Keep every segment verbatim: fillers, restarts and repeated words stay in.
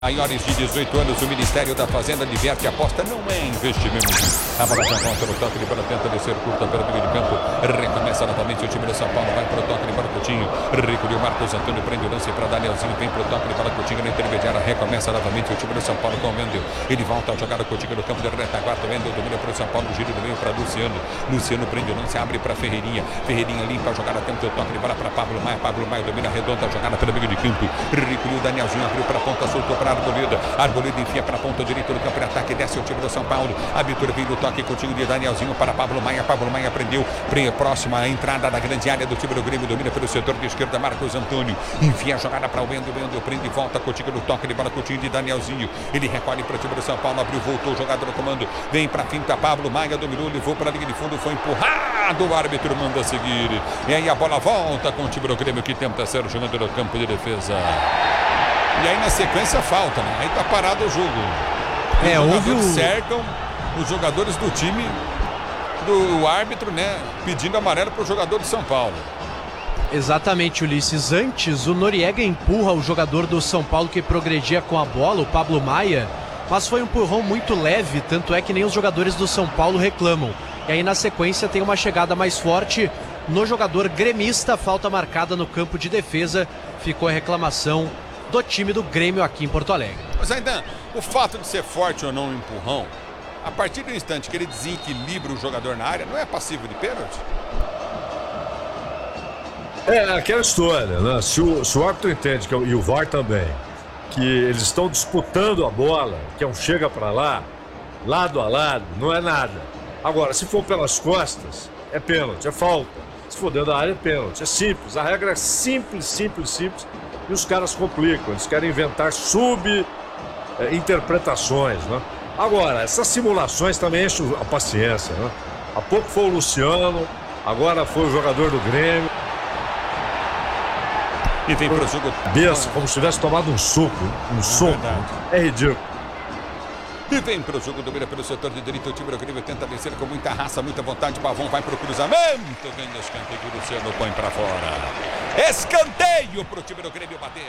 Maiores de dezoito anos, o Ministério da Fazenda diverte, aposta não é investimento. A bola já volta no toque, de bola tenta descer curta pelo meio de campo. Recomeça novamente o time de São Paulo, vai para o toque de bola Coutinho. Recolheu o Marcos Antônio, prende o lance para Danielzinho, vem para o toque de bola Coutinho na intermediária. Recomeça novamente o time de São Paulo com o Wendel. Ele volta a jogar o Coutinho no campo de retaguarda. Wendel domina para o São Paulo, giro do meio para Luciano. Luciano prende o lance, abre para Ferreirinha. Ferreirinha limpa a jogada, tenta o toque de bola para Pablo Maia. Pablo Maia domina a redonda, a jogada pelo meio de campo. Recolheu o Danielzinho, abriu para a ponta, soltou para Arboleda. Arboleda enfia para a ponta direita do campo de ataque, desce o time do São Paulo. Abertura vem do toque contigo de Danielzinho para Pablo Maia. Pablo Maia prendeu, próxima à entrada da grande área do time do Grêmio, domina pelo setor de esquerda Marcos Antônio. Enfia a jogada para o Wendel, Wendel prende e volta contigo no toque de bola Coutinho de Danielzinho. Ele recolhe para o time do São Paulo, abriu, voltou, jogada no comando. Vem para a finta, Pablo Maia dominou, levou para a linha de fundo, foi empurrado. O árbitro manda seguir. E aí a bola volta com o time do Grêmio que tenta ser jogando no campo de defesa. E aí na sequência falta, né? Aí tá parado o jogo. Os é, jogadores houve o... cercam os jogadores do time do árbitro, né? Pedindo amarelo para o jogador de São Paulo. Exatamente, Ulisses. Antes, o Noriega empurra o jogador do São Paulo que progredia com a bola, o Pablo Maia, mas foi um empurrão muito leve, tanto é que nem os jogadores do São Paulo reclamam. E aí na sequência tem uma chegada mais forte no jogador gremista, falta marcada no campo de defesa, ficou a reclamação do time do Grêmio aqui em Porto Alegre. Mas ainda, o fato de ser forte ou não um empurrão, a partir do instante que ele desequilibra o jogador na área, não é passivo de pênalti? É aquela história, né? Se o, se o árbitro entende, que, e o V A R também, que eles estão disputando a bola, que é um chega para lá, lado a lado, não é nada. Agora, se for pelas costas, é pênalti, é falta. Se for dentro da área, é pênalti. É simples, a regra é simples, simples, simples. E os caras complicam, eles querem inventar sub-interpretações, né? Agora, essas simulações também enchem a paciência, né? Há pouco foi o Luciano, agora foi o jogador do Grêmio. E vem para o jogo. Cabeça, como se tivesse tomado um suco, um suco. É ridículo. E vem para o jogo, domina pelo setor de direita, o time do Grêmio tenta descer com muita raça, muita vontade. Pavão vai para o cruzamento, vem no escanteio, o Luciano põe para fora. Escanteio para o time do Grêmio bater.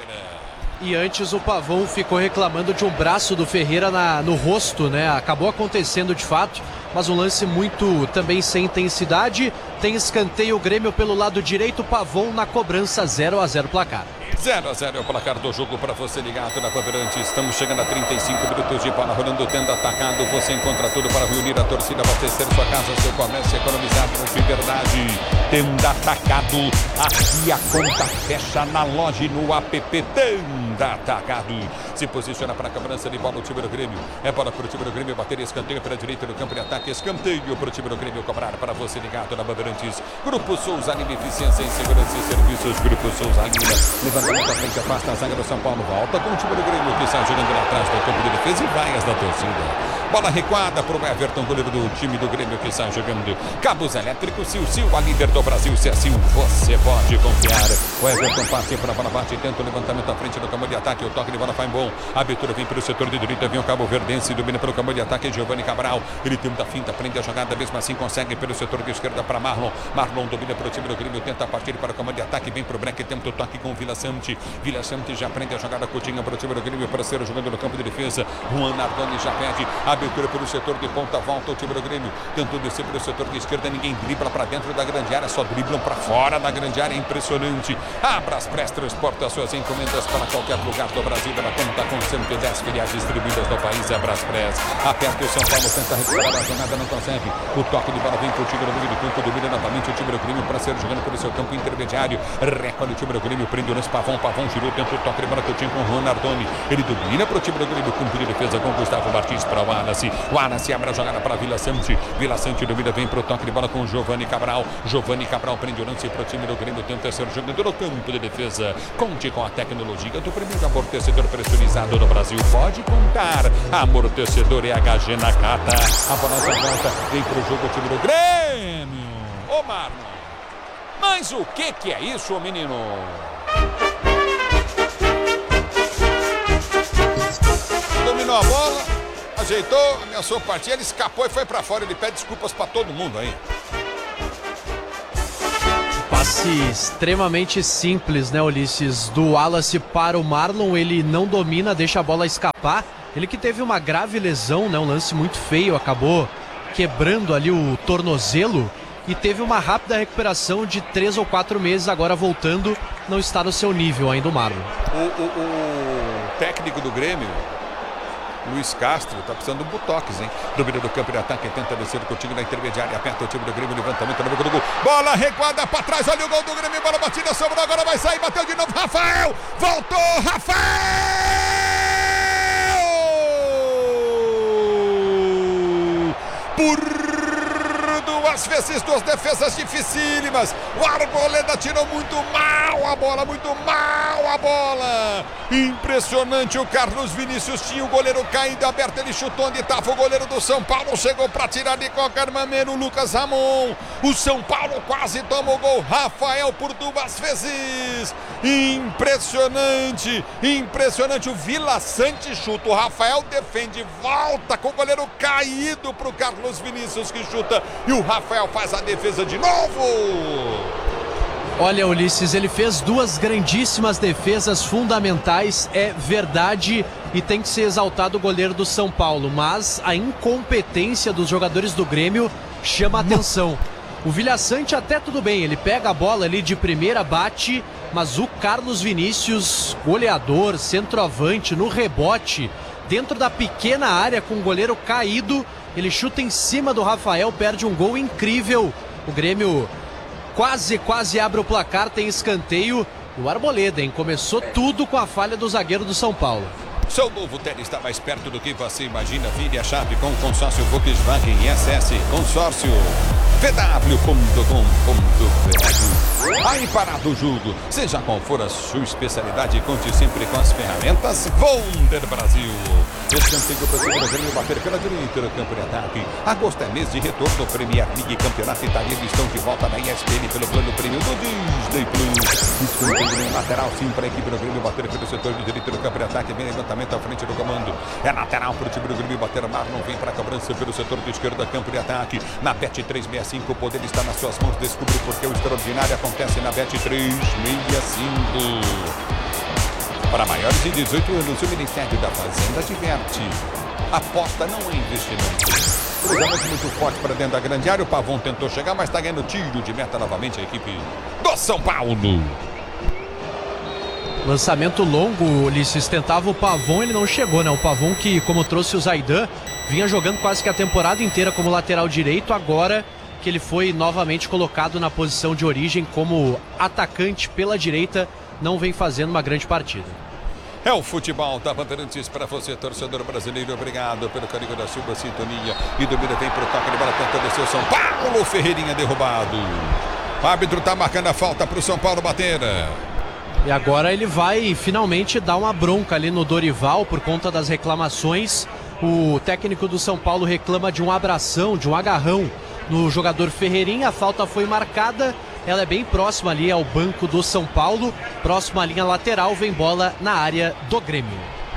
E antes o Pavão ficou reclamando de um braço do Ferreira na, no rosto, né? Acabou acontecendo de fato, mas um lance muito também sem intensidade. Tem escanteio, o Grêmio pelo lado direito, Pavão na cobrança, zero a zero placar. zero a zero é o placar do jogo para você ligado na Bandeirantes. Estamos chegando a trinta e cinco minutos de bola rolando, tendo atacado. Você encontra tudo para reunir a torcida, abastecer sua casa, seu comércio, economizar de verdade. Tendo atacado, aqui a conta fecha na loja e no app. Tendo atacado. Se posiciona para a cobrança de bola o time do Grêmio. É bola para o time do Grêmio bater, escanteio para a direita do campo de ataque. Escanteio para o time do Grêmio cobrar para você ligado na Bandeirantes. Grupo Souza Lima, eficiência em segurança e serviços. Grupo Souza Lima. Levantamento à frente, afasta a zaga do São Paulo. Volta com o time do Grêmio que sai jogando lá atrás do campo de defesa e vaias da torcida. Bola recuada para o Everton, goleiro do time do Grêmio que sai jogando. Cabos elétricos, Sil Sil, a líder do Brasil. Se assim você pode confiar. O Everton parte para a bola, bate, tenta o levantamento à frente do campo de ataque. O toque de bola vai bom. A abertura vem pelo setor de direita, vem o Cabo Verdense, domina pelo campo de ataque. Giovanni Cabral, ele tem muita finta, prende a jogada, mesmo assim consegue pelo setor de esquerda para Marlon. Marlon domina pelo time do Grêmio, tenta partir para o campo de ataque, vem para o break, tenta o toque com o Vila Sante. Vila Sante já prende a jogada, Coutinho para o time do Grêmio, para ser jogando no campo de defesa. Juan Nardoni já pede a abertura pelo setor de ponta, volta o time do Grêmio, tentou descer pelo setor de esquerda, ninguém dribla para dentro da grande área, só driblam para fora da grande área, impressionante. A Braspress transporta suas encomendas para qualquer lugar do Brasil, ela conta com cento e dez filiais distribuídas no país, a Braspress. Aperta o São Paulo, tenta recuperar a jogada, não consegue. O toque de bola vem para o time do meio do campo, domina novamente o time do Grêmio para ser jogando pelo seu campo intermediário. Recolhe o time do Grêmio, prende o lance, Pavão, Pavão girou, tenta o toque de bola que eu tinha com o Juan Nardoni. Ele domina para o time do Grêmio, cumprir defesa com Gustavo Martins para o Wallace. O Wallace abre a jogada para Vila Sante. Vila Sante domina, vem para o toque de bola com o Giovanni Cabral. Giovanni Cabral prende o lance para o time do Grêmio, tenta ser jogando no campo de defesa. Conte com a tecnologia do primeiro amortecedor pressurizado no Brasil. Pode contar. Amortecedor e H G na cata. A bola já volta, vem para o jogo o time do Grêmio. Ô Marlon, mas o que que é isso, menino? Dominou a bola, ajeitou, ameaçou partir, ele escapou e foi pra fora. Ele pede desculpas pra todo mundo aí. Passe extremamente simples, né, Ulisses? Do Wallace para o Marlon, ele não domina, deixa a bola escapar. Ele que teve uma grave lesão, né, um lance muito feio, acabou quebrando ali o tornozelo e teve uma rápida recuperação de três ou quatro meses, agora voltando, não está no seu nível ainda o Marlon. O, o, o técnico do Grêmio, Luiz Castro, tá precisando de um botox, hein? Domina do campo de ataque, tenta descer o Coutinho na intermediária, aperta o time do Grêmio, levantamento no boca do gol. Bola recuada pra trás, olha o gol do Grêmio, bola batida, sobrou, agora vai sair, bateu de novo, Rafael! Voltou, Rafael! Por duas vezes, duas defesas dificílimas. O Arboleda tirou muito mal a bola, muito mal a bola. Impressionante, o Carlos Vinícius tinha o goleiro caindo aberto, ele chutou onde estava o goleiro do São Paulo, chegou para tirar de qualquer maneira o Lucas Ramon. O São Paulo quase tomou gol, Rafael por duas vezes. Impressionante, impressionante. O Vila Sante chuta, o Rafael defende, volta com o goleiro caído para o Carlos Vinícius que chuta e o Rafael faz a defesa de novo. Olha, Ulisses, ele fez duas grandíssimas defesas fundamentais, é verdade, e tem que ser exaltado o goleiro do São Paulo, mas a incompetência dos jogadores do Grêmio chama a atenção. O Vilhaçante até tudo bem, ele pega a bola ali de primeira, bate, mas o Carlos Vinícius, goleador, centroavante, no rebote, dentro da pequena área com o goleiro caído, ele chuta em cima do Rafael, perde um gol incrível. O Grêmio quase, quase abre o placar, tem escanteio. O Arboleda, hein? Começou tudo com a falha do zagueiro do São Paulo. Seu novo tênis está mais perto do que você imagina. Vire a chave com o consórcio Volkswagen e acesse consórcio v w ponto com ponto b r. Aí parado o jogo, seja qual for a sua especialidade, conte sempre com as ferramentas Wonder Brasil. Escanteio para o Grêmio bater pela direita no campo de ataque. Agosto é mês de retorno, Premier League, Campeonato Italiano estão de volta na E S P N pelo plano prêmio do Disney Plus. Escanteio lateral sim para a equipe do Grêmio bater pelo setor de direita no campo de ataque. Vem levantamento à frente do comando. É lateral para o time do Grêmio bater. Marlon vem para a cobrança pelo setor de esquerda, campo de ataque. Na Bet três sessenta e cinco, o poder está nas suas mãos. Descubra porque o extraordinário acontece na Bet três sessenta e cinco. Para maiores de dezoito anos, o Ministério da Fazenda adverte. Aposta não é investimento. Cruzamento muito forte para dentro da grande área. O Pavon tentou chegar, mas está ganhando tiro de meta novamente a equipe do São Paulo. Lançamento longo, Ulisses, tentava o Pavon, ele não chegou, né? O Pavon que, como trouxe o Zaidan, vinha jogando quase que a temporada inteira como lateral direito, agora que ele foi novamente colocado na posição de origem como atacante pela direita, não vem fazendo uma grande partida. É o futebol da Bandeirantes para você, torcedor brasileiro. Obrigado pelo carinho da sua sintonia. E domina vem para o toque de bola, tenta descer o São Paulo. Ferreirinha derrubado. O árbitro está marcando a falta para o São Paulo bater. E agora ele vai finalmente dar uma bronca ali no Dorival por conta das reclamações. O técnico do São Paulo reclama de um abração, de um agarrão no jogador Ferreirinha. A falta foi marcada. Ela é bem próxima ali ao banco do São Paulo. Próxima à linha lateral, vem bola na área do Grêmio.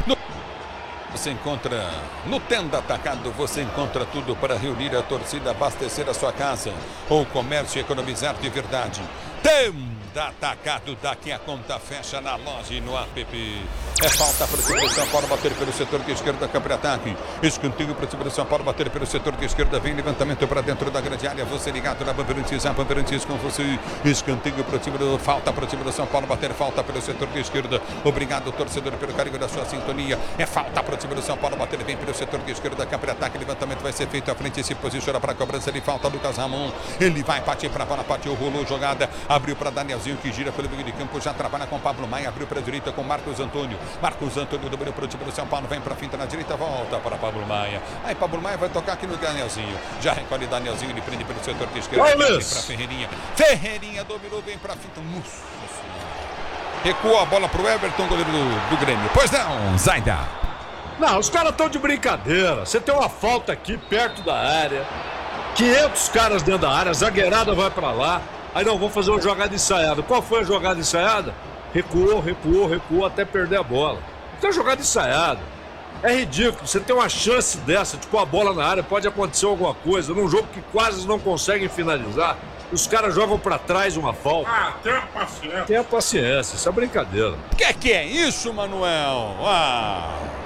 Você encontra no Tenda Atacado, você encontra tudo para reunir a torcida, abastecer a sua casa ou comércio e economizar de verdade. Tenda Atacado, daqui a conta fecha na loja e no app. É falta para o time do São Paulo bater pelo setor de esquerda, campo de ataque. Escanteio para o time do São Paulo bater pelo setor de esquerda, vem levantamento para dentro da grande área. Você ligado na Bandeirantes, a Bandeirantes com você. Escanteio para o time do, falta para o time do São Paulo bater, falta pelo setor de esquerda. Obrigado, torcedor, pelo carinho da sua sintonia. É falta para o time do São Paulo bater, vem pelo setor de esquerda, campo de ataque. Levantamento vai ser feito à frente, se posiciona para a cobrança. Ele falta Lucas Ramon. Ele vai partir para a bola, partiu, rolou jogada, abriu para Danielzinho que gira pelo meio de campo, já trabalha com Pablo Maia, abriu para a direita com Marcos Antônio. Marcos Antônio dominou para o time do São Paulo, vem para a finta na direita, volta para Pablo Maia. Aí Pablo Maia vai tocar aqui no Danielzinho. Já recolhe Danielzinho, ele prende pelo setor de esquerda, vem para Ferreirinha. Ferreirinha dominou, vem para a finta. Nossa Senhora. Recuou a bola para o Everton, goleiro do, do Grêmio. Pois não, Zaida. Não, os caras estão de brincadeira. Você tem uma falta aqui perto da área. quinhentos caras dentro da área, a zagueirada vai para lá. Aí não, vou fazer uma jogada ensaiada. Qual foi a jogada ensaiada? Recuou, recuou, recuou até perder a bola. Então é jogada ensaiada. É ridículo. Você tem uma chance dessa de pôr a bola na área, pode acontecer alguma coisa. Num jogo que quase não conseguem finalizar. Os caras jogam pra trás uma falta. Ah, tenha paciência. Tenha paciência, isso é brincadeira. Que que é isso, Manuel? Ah...